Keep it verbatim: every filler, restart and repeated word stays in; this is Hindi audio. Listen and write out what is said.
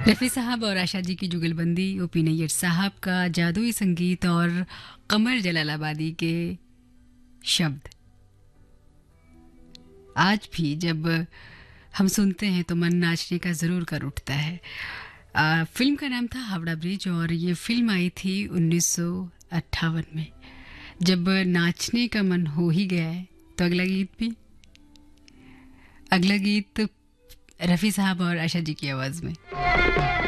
रफ़ी साहब और आशा जी की जुगलबंदी, ओपी नैयर साहब का जादुई संगीत और कमर जलालाबादी के शब्द आज भी जब हम सुनते हैं तो मन नाचने का ज़रूर कर उठता है। आ, फिल्म का नाम था हावड़ा ब्रिज और ये फिल्म आई थी उन्नीस सौ अट्ठावन में। जब नाचने का मन हो ही गया है तो अगला गीत भी अगला गीत रफ़ी साहब और आशा जी की आवाज़ में।